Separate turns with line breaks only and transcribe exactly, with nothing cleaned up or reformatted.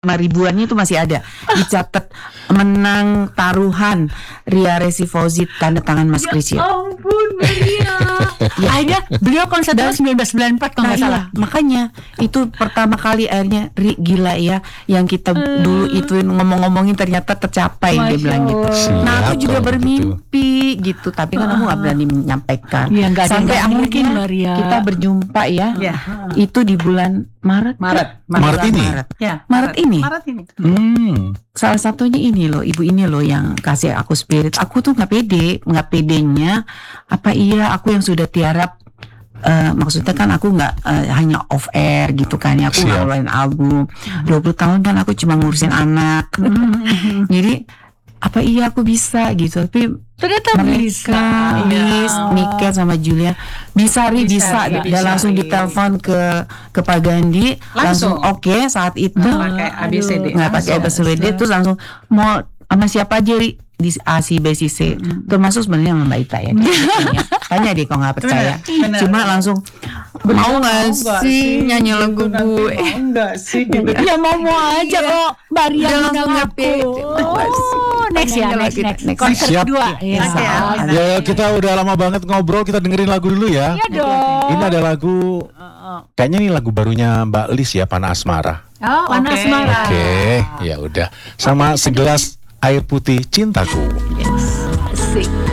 lima ribuannya itu masih ada dicatat menang taruhan Ria Resi Fauzi tanda tangan Mas Kris
Ya ampun Maria. Akhirnya beliau konser tahun sembilan belas sembilan puluh empat kalau
Nah,
nggak salah.
iya, makanya itu pertama kali akhirnya Ri, gila ya yang kita
Hmm.
dulu ituin ngomong-ngomongin ternyata tercapai dia
Masya
bilang gitu.
Allah.
Nah aku
Siap
juga
kalau
bermimpi gitu, tapi kan aku nggak berani menyampaikan.
Iya, nggak ada
Sampai
yang nggak mungkin,
akhirnya
Maria.
kita berjumpa ya,
Ya.
itu di bulan Maret.
Maret.
Maret ini?
Maret.
Ya,
Maret ini.
Maret ini.
Hmm.
Salah satunya ini loh, ibu ini loh yang kasih aku spirit. Aku tuh nggak pede, nggak pedenya. Apa iya aku yang sudah tiarap? eh, maksudnya kan aku nggak eh, hanya off air gitu kan ya. Aku nggak
Siap.
ngeluarin album. dua puluh tahun kan aku cuma ngurusin anak. Jadi apa iya aku bisa gitu. Tapi
Ternyata bisa.
mereka, Miss, Niket sama Julia bisa, Ri, bisa,
Bisa, ya,
dan
bisa,
langsung
Ri.
ditelepon ke ke Pak Gandhi, langsung,
Langsung.
oke saat itu
Pakai A B C D.
nggak pakai A B C D, terus langsung mau sama siapa aja, Ri, di A, C, B, C, C, termasuk sebenarnya sama Mbak Ita ya. Tanya deh kalau nggak percaya.
Benar, benar.
Cuma langsung mau nggak
nggak
sih nyanyi lagu
Nanti
gue?
mau nggak sih? Gitu.
Ya mau mau aja kok Maria
Udah
undang
langsung
aku.
ngerti.
Oh, next ya, next next.
Next.
Konser
Siap.
kedua. Ya.
Oke, oke.
Ya kita udah lama banget ngobrol, kita dengerin lagu dulu ya.
Iya dong.
Ini ada lagu, kayaknya ini lagu barunya Mbak Lis ya, Panah Asmara.
Oh, Panas
Oke.
Asmara.
Oke, ya udah. Sama segelas air putih cintaku.
Asik.